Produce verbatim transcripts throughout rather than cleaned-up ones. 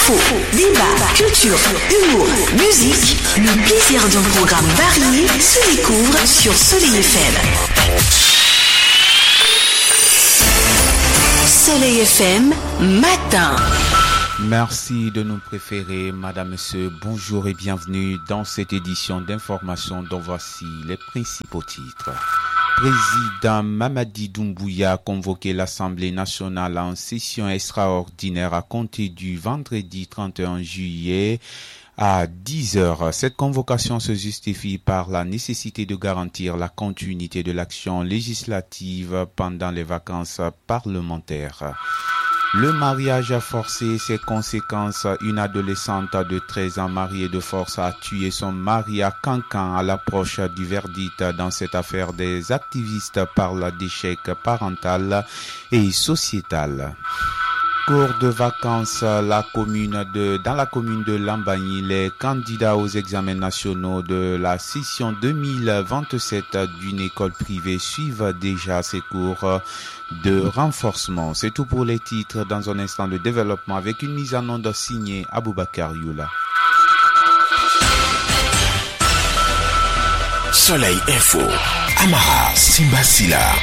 Info, débat, culture, humour, musique, le plaisir d'un programme varié se découvre sur Soleil F M. Soleil F M, matin. Merci de nous préférer, Madame, Monsieur. Bonjour et bienvenue dans cette édition d'information dont voici les principaux titres. Président Mamadi Doumbouya a convoqué l'Assemblée nationale en session extraordinaire à compter du vendredi trente et un juillet à dix heures. Cette convocation se justifie par la nécessité de garantir la continuité de l'action législative pendant les vacances parlementaires. Le mariage forcé, ses conséquences, une adolescente de treize ans mariée de force a tué son mari à Cancan à l'approche du verdict dans cette affaire. Des activistes parlent d'échec parental et sociétal. Cours de vacances la commune de, dans la commune de Lambagny, les candidats aux examens nationaux de la session deux mille vingt-sept d'une école privée suivent déjà ces cours de renforcement. C'est tout pour les titres. Dans un instant de développement avec une mise en onde signée Aboubakar Youla. Soleil Info, Amara Simbasila.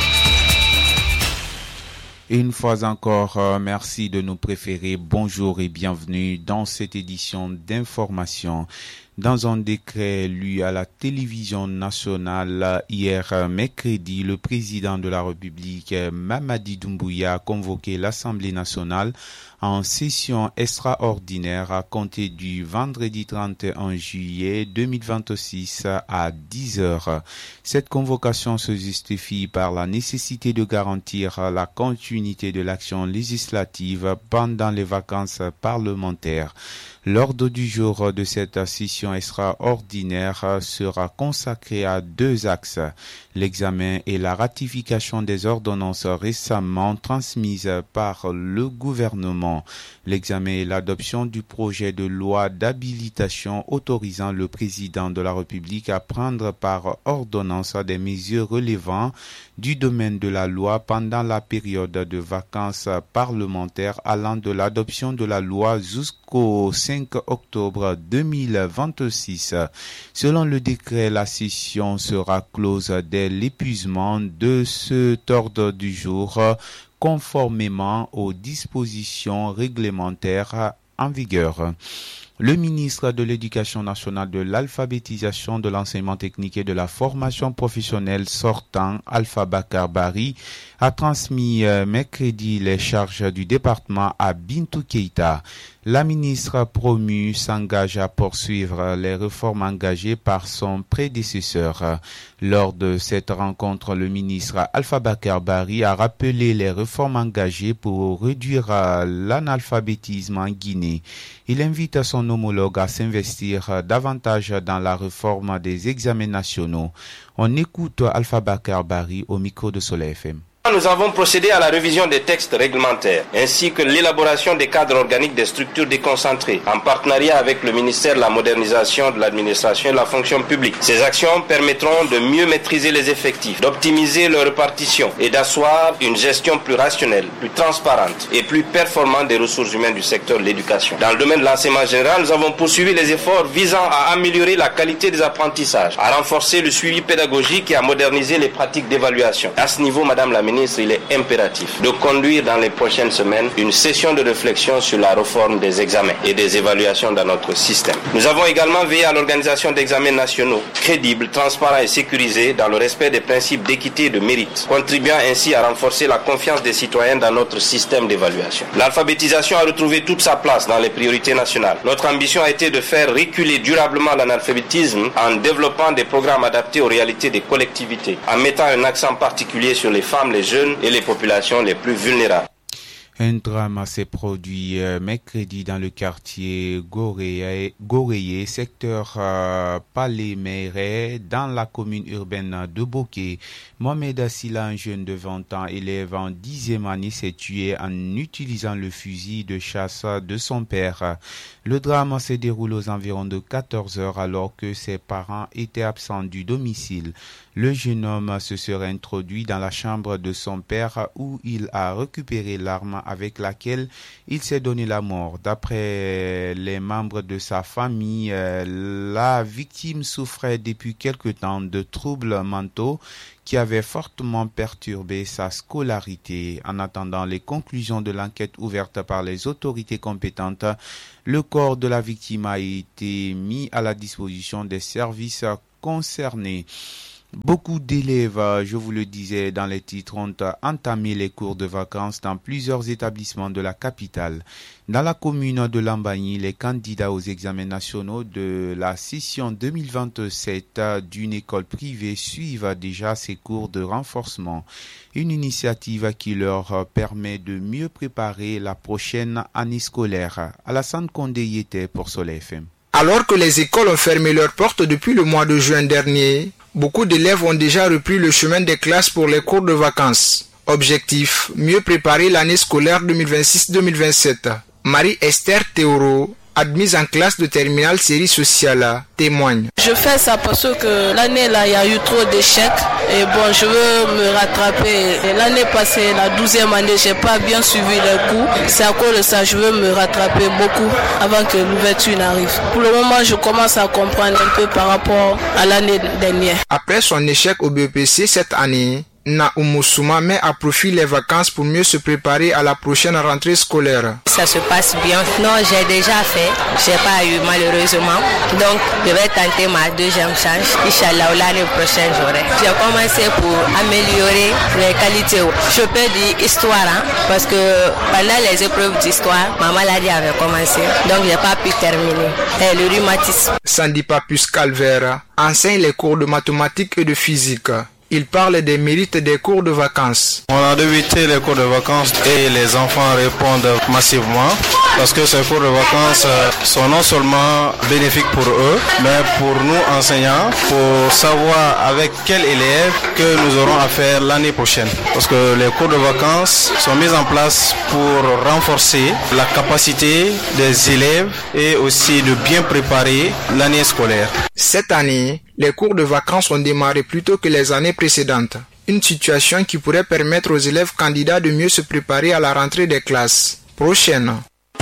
Une fois encore, euh, merci de nous préférer. Bonjour et bienvenue dans cette édition d'information. Dans un décret lu à la télévision nationale hier mercredi, le président de la République, Mamadi Doumbouya, a convoqué l'Assemblée nationale en session extraordinaire à compter du vendredi trente et un juillet deux mille vingt-six à dix heures. Cette convocation se justifie par la nécessité de garantir la continuité de l'action législative pendant les vacances parlementaires. L'ordre du jour de cette session extraordinaire sera consacré à deux axes, l'examen et la ratification des ordonnances récemment transmises par le gouvernement, l'examen et l'adoption du projet de loi d'habilitation autorisant le président de la République à prendre par ordonnance des mesures relevant du domaine de la loi pendant la période de vacances parlementaires allant de l'adoption de la loi jusqu'au cinq octobre deux mille vingt-six. Selon le décret, la session sera close dès l'épuisement de cet ordre du jour, conformément aux dispositions réglementaires en vigueur. Le ministre de l'Éducation nationale, de l'alphabétisation, de l'enseignement technique et de la formation professionnelle sortant, Alpha Bakar Bari, a transmis euh, mercredi les charges du département à Bintou Keïta. La ministre promue s'engage à poursuivre les réformes engagées par son prédécesseur. Lors de cette rencontre, le ministre Alpha Bakar Bari a rappelé les réformes engagées pour réduire l'analphabétisme en Guinée. Il invite son homologue à s'investir davantage dans la réforme des examens nationaux. On écoute Alpha Bakar Bari au micro de Soleil F M. Nous avons procédé à la révision des textes réglementaires ainsi que l'élaboration des cadres organiques des structures déconcentrées en partenariat avec le ministère de la modernisation de l'administration et de la fonction publique. Ces actions permettront de mieux maîtriser les effectifs, d'optimiser leur répartition et d'asseoir une gestion plus rationnelle, plus transparente et plus performante des ressources humaines du secteur de l'éducation. Dans le domaine de l'enseignement général, nous avons poursuivi les efforts visant à améliorer la qualité des apprentissages, à renforcer le suivi pédagogique et à moderniser les pratiques d'évaluation. À ce niveau, Madame la Ministre, il est impératif de conduire dans les prochaines semaines une session de réflexion sur la réforme des examens et des évaluations dans notre système. Nous avons également veillé à l'organisation d'examens nationaux crédibles, transparents et sécurisés dans le respect des principes d'équité et de mérite, contribuant ainsi à renforcer la confiance des citoyens dans notre système d'évaluation. L'alphabétisation a retrouvé toute sa place dans les priorités nationales. Notre ambition a été de faire reculer durablement l'analphabétisme en développant des programmes adaptés aux réalités des collectivités, en mettant un accent particulier sur les femmes, les jeunes et les populations les plus vulnérables. Un drame s'est produit euh, mercredi dans le quartier Goréé, Goréé secteur euh, Palais-Mairet, dans la commune urbaine de Boké. Mohamed Assila, un jeune de vingt ans, élève en dixième année, s'est tué en utilisant le fusil de chasse de son père. Le drame s'est déroulé aux environs de quatorze heures alors que ses parents étaient absents du domicile. Le jeune homme se serait introduit dans la chambre de son père où il a récupéré l'arme avec laquelle il s'est donné la mort. D'après les membres de sa famille, la victime souffrait depuis quelque temps de troubles mentaux qui avaient fortement perturbé sa scolarité. En attendant les conclusions de l'enquête ouverte par les autorités compétentes, le corps de la victime a été mis à la disposition des services concernés. Beaucoup d'élèves, je vous le disais dans les titres, ont entamé les cours de vacances dans plusieurs établissements de la capitale. Dans la commune de Lambagne, les candidats aux examens nationaux de la session deux mille vingt-sept d'une école privée suivent déjà ces cours de renforcement. Une initiative qui leur permet de mieux préparer la prochaine année scolaire. Alassane Condé y était pour Soleil F M. Alors que les écoles ont fermé leurs portes depuis le mois de juin dernier, beaucoup d'élèves ont déjà repris le chemin des classes pour les cours de vacances. Objectif, mieux préparer l'année scolaire deux mille vingt-six deux mille vingt-sept. Marie-Esther Théoro, admise en classe de terminale série sociale, témoigne. Je fais ça parce que l'année là, il y a eu trop d'échecs et bon, je veux me rattraper. Et l'année passée, la douzième année, j'ai pas bien suivi les cours. C'est à cause de ça, je veux me rattraper beaucoup avant que l'ouverture n'arrive. Pour le moment, je commence à comprendre un peu par rapport à l'année dernière. Après son échec au B E P C cette année, Naoumoussouma met à profit les vacances pour mieux se préparer à la prochaine rentrée scolaire. Ça se passe bien. Non, j'ai déjà fait. J'ai pas eu malheureusement. Donc, je vais tenter ma deuxième chance. Inch'Allah, l'année prochaine, j'aurai. J'ai commencé pour améliorer les qualités. Je peux dire histoire, hein, parce que pendant les épreuves d'histoire, ma maladie avait commencé. Donc, j'ai pas pu terminer. Et le rhumatisme. Sandy Papus Calvera enseigne les cours de mathématiques et de physique. Il parle des mérites des cours de vacances. On a débuté les cours de vacances et les enfants répondent massivement parce que ces cours de vacances sont non seulement bénéfiques pour eux, mais pour nous enseignants, pour savoir avec quel élève que nous aurons à faire l'année prochaine. Parce que les cours de vacances sont mis en place pour renforcer la capacité des élèves et aussi de bien préparer l'année scolaire. Cette année, les cours de vacances ont démarré plus tôt que les années précédentes. Une situation qui pourrait permettre aux élèves candidats de mieux se préparer à la rentrée des classes prochaines.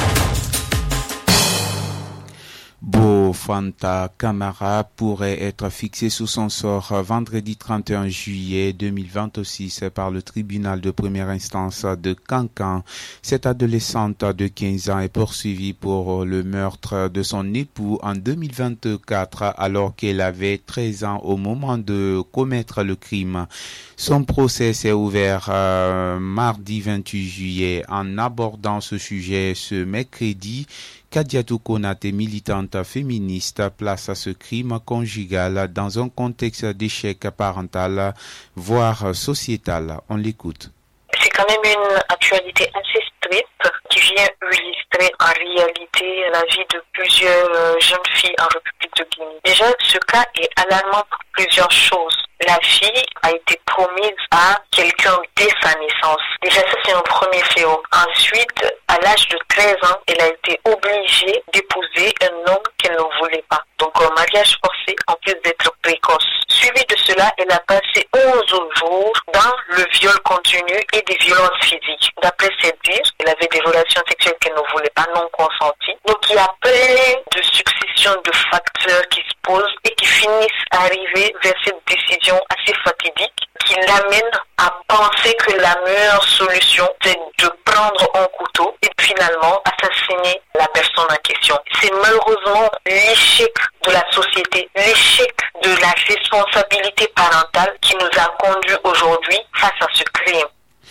Bofanta Camara pourrait être fixé sous son sort vendredi trente et un juillet deux mille vingt-six par le tribunal de première instance de Kankan. Cette adolescente de quinze ans est poursuivie pour le meurtre de son époux en deux mille vingt-quatre alors qu'elle avait treize ans au moment de commettre le crime. Son procès s'est ouvert euh, mardi vingt-huit juillet. En abordant ce sujet ce mercredi, Kadiatou Konaté, militante féministe, place ce crime conjugal dans un contexte d'échec parental, voire sociétal. On l'écoute. C'est quand même une actualité assez stricte qui vient illustrer en réalité la vie de plusieurs jeunes filles en République de Guinée. Déjà, ce cas est alarmant pour plusieurs choses. La fille a été promise à quelqu'un dès sa naissance. Déjà, ça, c'est un premier fléau. Ensuite, à l'âge de treize ans, elle a été obligée d'épouser un homme qu'elle ne voulait pas. Donc, un mariage forcé, en plus d'être précoce. Suivi de cela, elle a passé onze jours dans le viol continu et des violences physiques. D'après ses dires, elle avait des relations sexuelles qu'elle ne voulait pas, non consenties. Donc, il y a plein de successions de facteurs qui se posent et qui finissent à arriver vers cette décision assez fatidique qui l'amène à penser que la meilleure solution, c'est de prendre un couteau et finalement assassiner la personne en question. C'est malheureusement l'échec de la société, l'échec de la responsabilité parentale qui nous a conduits aujourd'hui face à ce crime.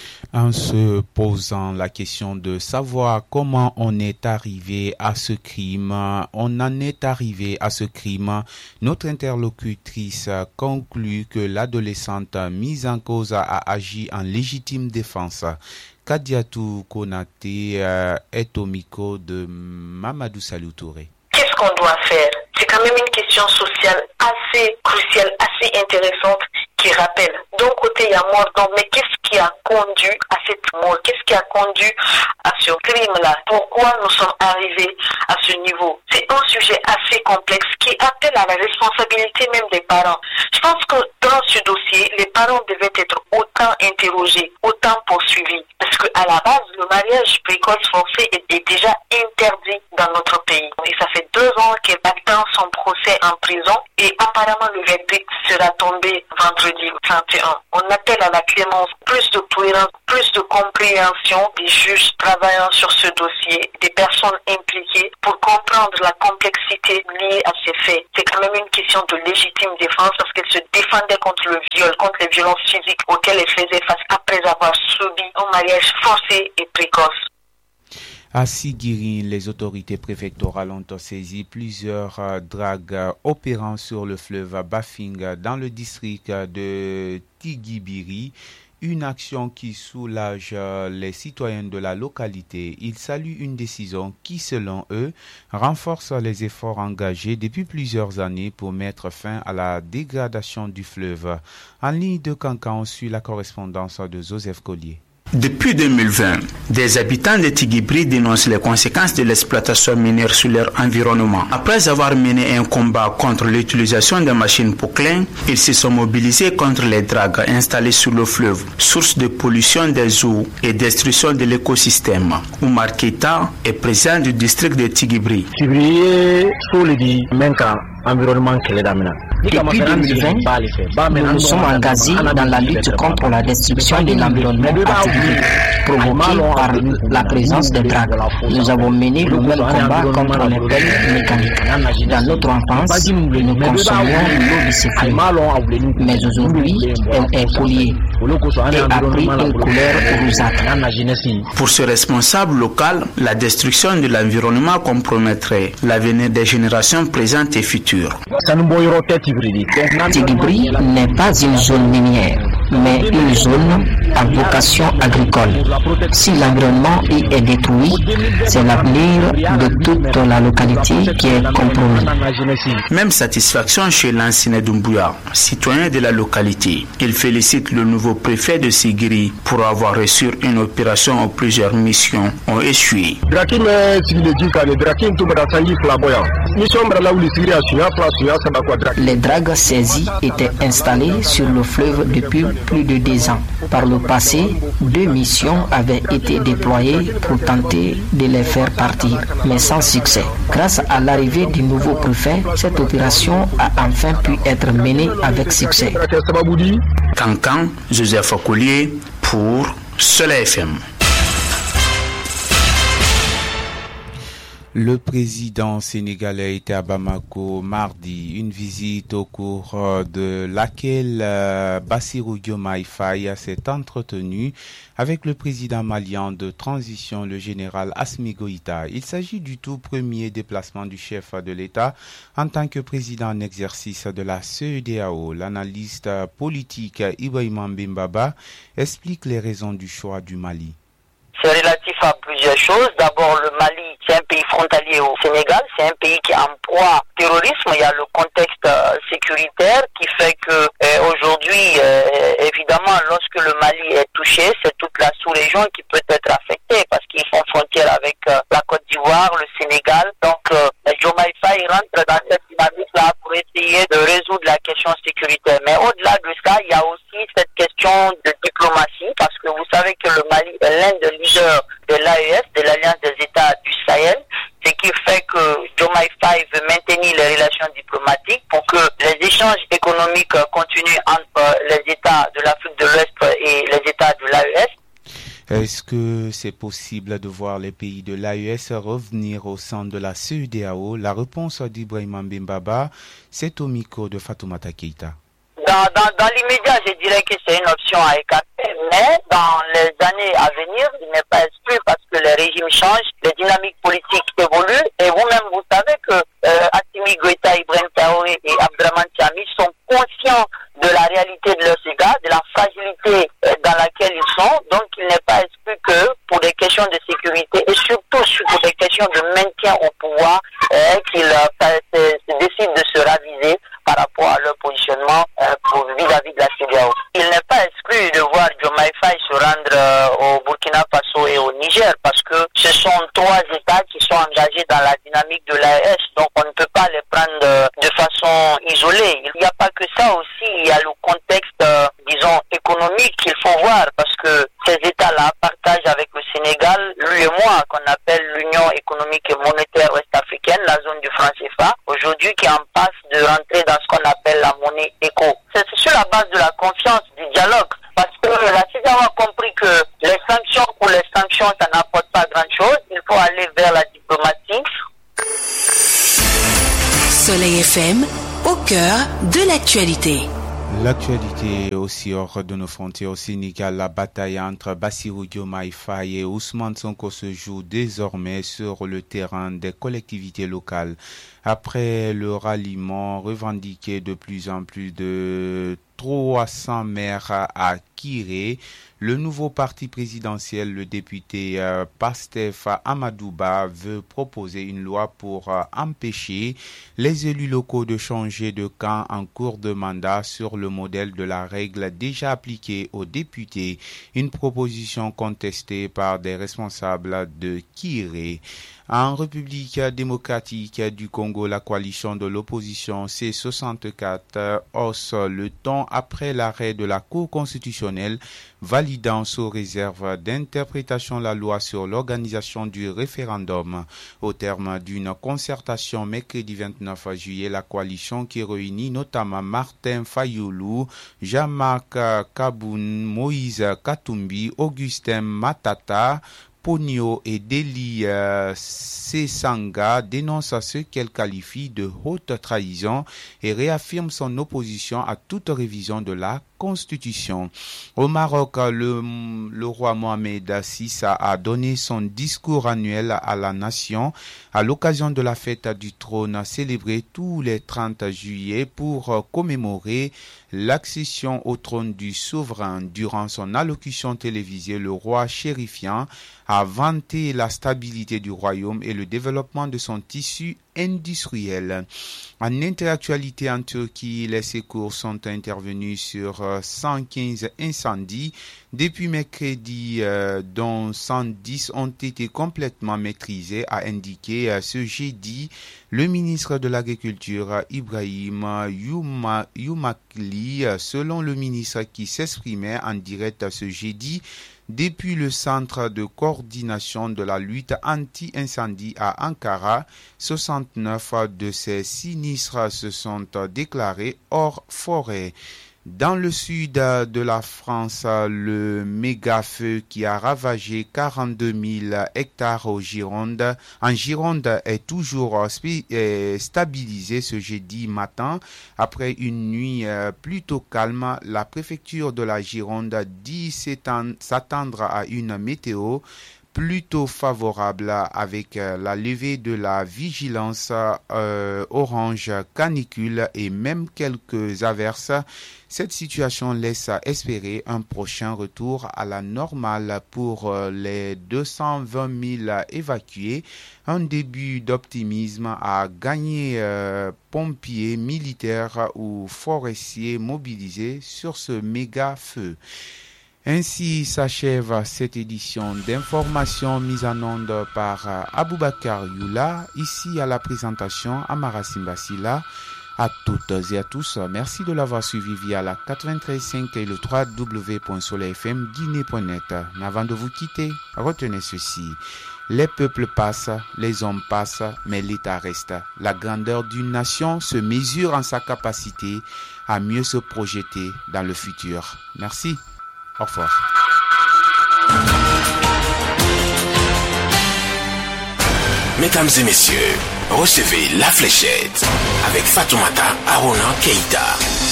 En se posant la question de savoir comment on est arrivé à ce crime, on en est arrivé à ce crime, notre interlocutrice conclut que l'adolescente mise en cause a agi en légitime défense. Kadiatou Konaté est au micro de Mamadou Salou Touré. Qu'est-ce qu'on doit faire? C'est quand même une question sociale assez cruciale, assez intéressante qui rappelle. D'un côté, il y a mort d'homme, mais qu'est-ce qui a conduit à cette mort? Qu'est-ce qui a conduit à ce crime-là? Pourquoi nous sommes arrivés à ce niveau? C'est un sujet assez complexe qui appelle à la responsabilité même des parents. Je pense que dans ce dossier, les parents devaient être autant interrogés, autant poursuivis. Parce qu'à la base, le mariage précoce forcé est, est déjà interdit dans notre pays. Et ça fait deux ans qu'elle attend son procès en prison et apparemment le verdict sera tombé vendredi trente et un. On appelle à la clémence, plus de tolérance, plus de compréhension des juges travaillant sur ce dossier, des personnes impliquées pour comprendre la complexité liée à ces faits. C'est quand même une question de légitime défense parce qu'elle se défendait contre le viol, contre les violences physiques auxquelles elle faisait face après avoir subi un mariage forcé et précoce. À Siguiri, les autorités préfectorales ont saisi plusieurs euh, dragues euh, opérant sur le fleuve Bafing dans le district de Tigibiri. Une action qui soulage les citoyens de la localité. Ils saluent une décision qui, selon eux, renforce les efforts engagés depuis plusieurs années pour mettre fin à la dégradation du fleuve. En ligne de Cancan, on suit la correspondance de Joseph Collier. Depuis deux mille vingt, des habitants de Tigibiri dénoncent les conséquences de l'exploitation minière sur leur environnement. Après avoir mené un combat contre l'utilisation des machines pour clés, ils se sont mobilisés contre les dragues installées sur le fleuve, source de pollution des eaux et destruction de l'écosystème. Oumar Keita est président du district de Tigibiri. Depuis deux mille vingt, nous nous sommes engagés dans la lutte contre la destruction de l'environnement à Tigibiri, provoquée par la présence des dragues. Nous avons mené le même combat contre les pelles mécaniques. Dans notre enfance, nous consommions l'eau de ces fleuves, mais aujourd'hui, elle est polluée et a pris une couleur rougeâtre. Pour ce responsable local, la destruction de l'environnement compromettrait l'avenir des générations présentes et futures. Tigibiri n'est pas une zone minière, mais une zone à vocation agricole. Si l'environnement y est détruit, c'est l'avenir de toute la localité qui est compromis. Même satisfaction chez Lansine Doumbouya, citoyen de la localité. Il félicite le nouveau préfet de Sigiri pour avoir reçu une opération où plusieurs missions ont échoué. Les dragues saisies étaient installées sur le fleuve depuis plus de dix ans. Par le passé, deux missions avaient été déployées pour tenter de les faire partir, mais sans succès. Grâce à l'arrivée du nouveau préfet, cette opération a enfin pu être menée avec succès. Cancan, Joseph Collier pour Soleil F M. Le président sénégalais était à Bamako mardi, une visite au cours de laquelle euh, Bassirou Diomaye Faye s'est entretenu avec le président malien de transition, le général Assimi Goïta. Il s'agit du tout premier déplacement du chef de l'État en tant que président en exercice de la C E D A O. L'analyste politique Ibrahima Mbembaba explique les raisons du choix du Mali. C'est relatif à plusieurs choses. D'abord, le Mali, c'est un pays frontalier au Sénégal. C'est un pays qui est en proie au terrorisme. Il y a le contexte euh, sécuritaire qui fait que euh, aujourd'hui, euh, évidemment, lorsque le Mali est touché, c'est toute la sous-région qui peut être affectée parce qu'ils font frontière avec euh, la Côte d'Ivoire, le Sénégal. Donc, euh, Diomaye Faye rentre dans cette dynamique-là pour essayer de résoudre la question sécuritaire. Mais au-delà de ça, il y a aussi cette question de diplomatie parce que vous savez que le Mali est l'un des leaders de l'A E S, de l'Alliance des États du Sahel, ce qui fait que Diomaye Faye veut maintenir les relations diplomatiques pour que les échanges économiques continuent entre les États de l'Afrique de l'Ouest et les États de l'A E S. Est-ce que c'est possible de voir les pays de l'A E S revenir au sein de la C E D A O? La réponse d'Ibrahima Mbembaba, c'est au micro de Fatoumata Keita. Dans, dans, dans l'immédiat, je dirais que c'est une option à écarter, mais dans les années à venir, il n'est pas exclu parce que les régimes changent, les dynamiques politiques évoluent, et vous-même, vous savez que euh, Assimi Goïta, Ibrahim Traoré et Abdraman Tiani sont conscients de la réalité de leurs égards, de la fragilité euh, dans laquelle ils sont, donc il n'est pas exclu que pour des questions de sécurité et surtout pour des questions de maintien au pouvoir, euh, qu'ils euh, décident de se raviser par rapport à leur positionnement euh, pour vis-à-vis de la C E D A O. Il n'est pas exclu de voir Diomaye Faye se rendre euh, au Burkina Faso et au Niger parce que ce sont trois États qui sont engagés dans la dynamique de l'A E S, donc on ne peut pas les prendre euh, de façon sont isolés. Il n'y a pas que ça aussi, il y a le contexte, euh, disons, économique qu'il faut voir, parce que ces États-là partagent avec le Sénégal, lui et moi, qu'on appelle l'Union économique et monétaire ouest-africaine, la zone du franc C F A, aujourd'hui qui est en passe de rentrer dans ce qu'on appelle la monnaie éco. C'est sur la base de la confiance, du dialogue, parce que la C E D E A a compris que les sanctions pour les sanctions, ça n'apporte pas grand-chose, il faut aller vers la diplomatie. Soleil F M, au cœur de l'actualité. L'actualité aussi hors de nos frontières au Sénégal, la bataille entre Bassirou Diomaye Faye et Ousmane Sonko se joue désormais sur le terrain des collectivités locales. Après le ralliement revendiqué de plus en plus de trois cents maires à Kiré, le nouveau parti présidentiel, le député euh, Pastef Amadouba, veut proposer une loi pour euh, empêcher les élus locaux de changer de camp en cours de mandat sur le modèle de la règle déjà appliquée aux députés, une proposition contestée par des responsables de Kiré. En République démocratique du Congo, la coalition de l'opposition C soixante-quatre hausse le ton après l'arrêt de la Cour constitutionnelle validant sous réserve d'interprétation la loi sur l'organisation du référendum. Au terme d'une concertation mercredi vingt-neuf juillet, la coalition qui réunit notamment Martin Fayoulou, Jean-Marc Kaboun, Moïse Katumbi, Augustin Matata, Ponyo et Deli euh, Sesanga dénonce ce qu'elle qualifie de haute trahison et réaffirme son opposition à toute révision de la Constitution. Au Maroc, le, le roi Mohamed six a donné son discours annuel à la nation à l'occasion de la fête du trône célébrée tous les trente juillet pour commémorer l'accession au trône du souverain. Durant son allocution télévisée, le roi chérifiant a vanté la stabilité du royaume et le développement de son tissu industriel. En interactualité en Turquie, les secours sont intervenus sur cent quinze incendies depuis mercredi, euh, dont cent dix ont été complètement maîtrisés, a indiqué euh, ce jeudi le ministre de l'Agriculture Ibrahim Youma, Youmakli, selon le ministre qui s'exprimait en direct ce jeudi depuis le centre de coordination de la lutte anti-incendie à Ankara. soixante-neuf de ces sinistres se sont déclarés hors forêt. Dans le sud de la France, le méga-feu qui a ravagé quarante-deux mille hectares au Gironde, en Gironde est toujours stabilisé ce jeudi matin. Après une nuit plutôt calme, la préfecture de la Gironde dit s'attendre à une météo plutôt favorable avec la levée de la vigilance euh, orange canicule et même quelques averses. Cette situation laisse espérer un prochain retour à la normale pour les deux cent vingt mille évacués. Un début d'optimisme à gagner euh, pompiers, militaires ou forestiers mobilisés sur ce méga feu. Ainsi s'achève cette édition d'information mise en onde par Aboubakar Youla. Ici à la présentation, Amara Simbasila. À toutes et à tous, merci de l'avoir suivi via la quatre-vingt-treize virgule cinq et le w w w point soleil f m guinée point net. Mais avant de vous quitter, retenez ceci. Les peuples passent, les hommes passent, mais l'État reste. La grandeur d'une nation se mesure en sa capacité à mieux se projeter dans le futur. Merci. Au revoir. Mesdames et messieurs, recevez La Fléchette avec Fatoumata Arona Keïta.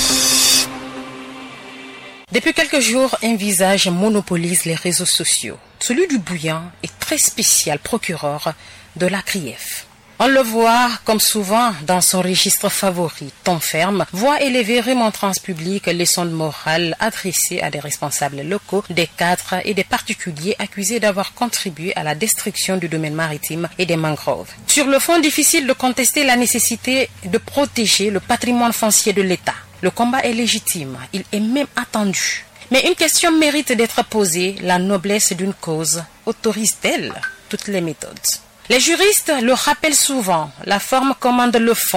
Depuis quelques jours, un visage monopolise les réseaux sociaux. Celui du bouillant et très spécial procureur de la C R I E F. On le voit, comme souvent, dans son registre favori, ton ferme, voix élevée remontrance publique, leçons de morale adressées à des responsables locaux, des cadres et des particuliers accusés d'avoir contribué à la destruction du domaine maritime et des mangroves. Sur le fond, difficile de contester la nécessité de protéger le patrimoine foncier de l'État. Le combat est légitime, il est même attendu. Mais une question mérite d'être posée, la noblesse d'une cause autorise-t-elle toutes les méthodes ? Les juristes le rappellent souvent, la forme commande le fond.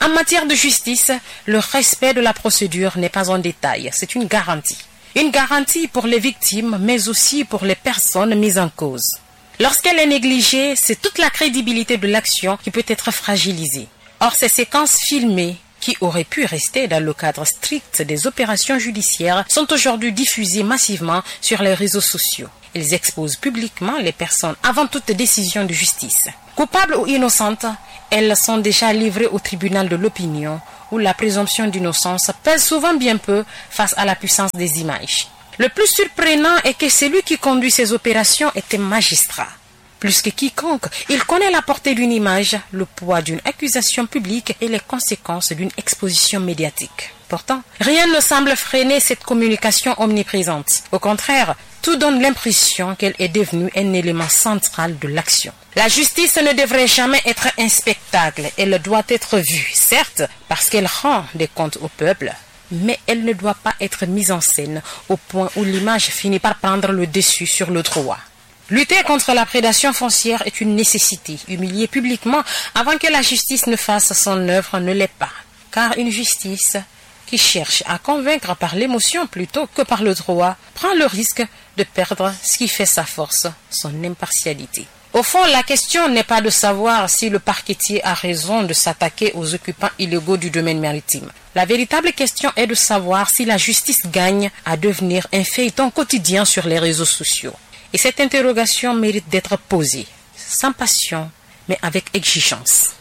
En matière de justice, le respect de la procédure n'est pas un détail, c'est une garantie. Une garantie pour les victimes, mais aussi pour les personnes mises en cause. Lorsqu'elle est négligée, c'est toute la crédibilité de l'action qui peut être fragilisée. Or, ces séquences filmées, qui auraient pu rester dans le cadre strict des opérations judiciaires, sont aujourd'hui diffusées massivement sur les réseaux sociaux. Ils exposent publiquement les personnes avant toute décision de justice. Coupables ou innocentes, elles sont déjà livrées au tribunal de l'opinion, où la présomption d'innocence pèse souvent bien peu face à la puissance des images. Le plus surprenant est que celui qui conduit ces opérations est un magistrat. Plus que quiconque, il connaît la portée d'une image, le poids d'une accusation publique et les conséquences d'une exposition médiatique. Pourtant, rien ne semble freiner cette communication omniprésente. Au contraire, tout donne l'impression qu'elle est devenue un élément central de l'action. La justice ne devrait jamais être un spectacle, elle doit être vue, certes, parce qu'elle rend des comptes au peuple, mais elle ne doit pas être mise en scène au point où l'image finit par prendre le dessus sur le droit. Lutter contre la prédation foncière est une nécessité. Humilier publiquement avant que la justice ne fasse son œuvre ne l'est pas. Car une justice qui cherche à convaincre par l'émotion plutôt que par le droit prend le risque de perdre ce qui fait sa force, son impartialité. Au fond, la question n'est pas de savoir si le parquetier a raison de s'attaquer aux occupants illégaux du domaine maritime. La véritable question est de savoir si la justice gagne à devenir un feuilleton quotidien sur les réseaux sociaux. Et cette interrogation mérite d'être posée, sans passion, mais avec exigence.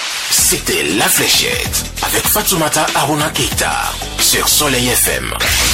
C'était La Fléchette, avec Fatoumata Aruna Keita, sur Soleil F M.